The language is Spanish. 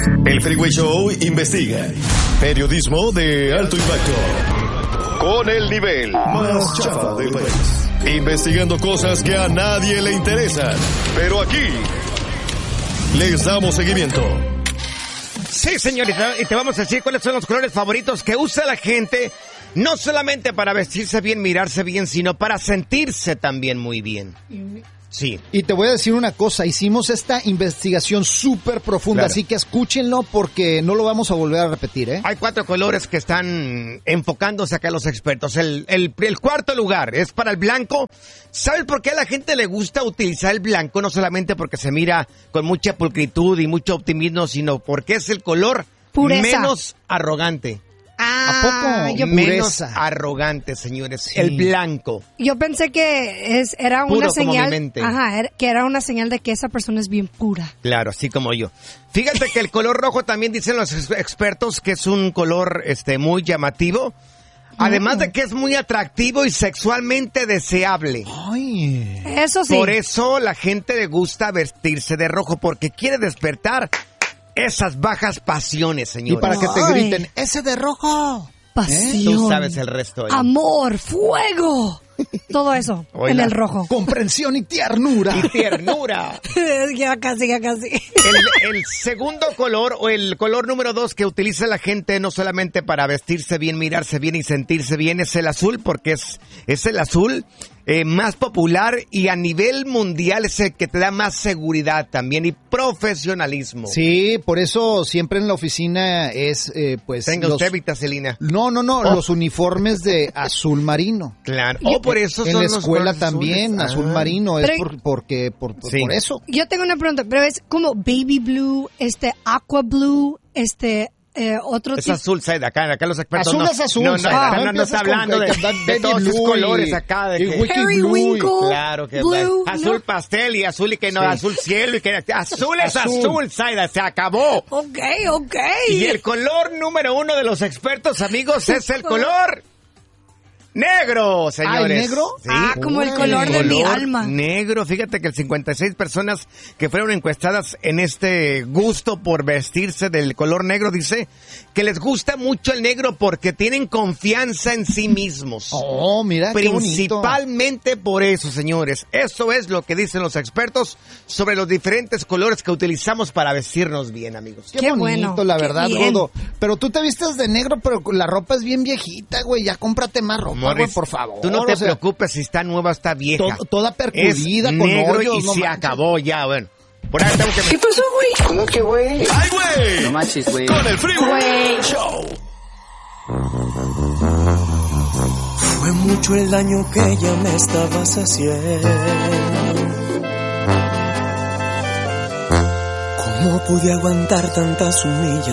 El Freeway Show investiga. Periodismo de alto impacto. Con el nivel más chafa del país. Investigando cosas que a nadie le interesan. Pero aquí les damos seguimiento. Sí, señorita, y te vamos a decir cuáles son los colores favoritos que usa la gente, no solamente para vestirse bien, mirarse bien, sino para sentirse también muy bien. Sí. Y te voy a decir una cosa, hicimos esta investigación súper profunda, claro. Así que escúchenlo porque no lo vamos a volver a repetir, ¿eh? Hay 4 colores que están enfocándose acá los expertos. El cuarto lugar es para el blanco. ¿Sabes por qué a la gente le gusta utilizar el blanco? No solamente porque se mira con mucha pulcritud y mucho optimismo, sino porque es el color pureza. Menos arrogante. ¿A poco? Menos arrogante, señores. Sí. El blanco. Yo pensé que era una señal. Que era una señal de que esa persona es bien pura. Claro, así como yo. Fíjate que el color rojo también dicen los expertos que es un color muy llamativo. Además de que es muy atractivo y sexualmente deseable. Ay. Eso sí. Por eso la gente le gusta vestirse de rojo, porque quiere despertar esas bajas pasiones, señores. Y para que te griten, ¡ese de rojo! Pasión. Tú sabes el resto. Amor, fuego. Todo eso en el rojo. Comprensión y ternura. Ya casi. El segundo color, o el color número 2 que utiliza la gente, no solamente para vestirse bien, mirarse bien y sentirse bien, es el azul, porque es el azul más popular y a nivel mundial es el que te da más seguridad también y profesionalismo. Sí, por eso siempre en la oficina es, Tenga usted vitacilina. No, los uniformes de azul marino. Claro. Por eso en son la escuela también, azul marino, es por eso. Yo tengo una pregunta, pero es como baby blue, aqua blue, otro es azul, Saida, acá los expertos azul es azul, no está hablando de todos los colores acá de que Periwinkle, claro que blue, azul pastel y azul y que no, azul cielo y que azul es azul, Saida, se acabó. Ok. Y el color número 1 de los expertos, amigos, es el color negro, señores. ¿El negro? Sí. Como el color de mi alma. Negro. Fíjate que el 56 personas que fueron encuestadas en este gusto por vestirse del color negro, dice que les gusta mucho el negro porque tienen confianza en sí mismos. Oh, mira, qué bonito. Principalmente por eso, señores. Eso es lo que dicen los expertos sobre los diferentes colores que utilizamos para vestirnos bien, amigos. Qué bonito, bueno, la verdad, bien. Rodo. Pero tú te vistes de negro, pero la ropa es bien viejita, güey. Ya cómprate más ropa. Morris, por favor. Tú no te preocupes si está nueva o está vieja. Toda percudida, es con negro hoyos, y se acabó ya, bueno. Por ahí tengo que... ¿Qué pasó, güey? ¿Cómo que, güey? ¡Ay, güey! No manches, güey. Con el Freeway Show. Fue mucho el daño que ya me estabas haciendo. ¿Cómo pude aguantar tantas humillaciones?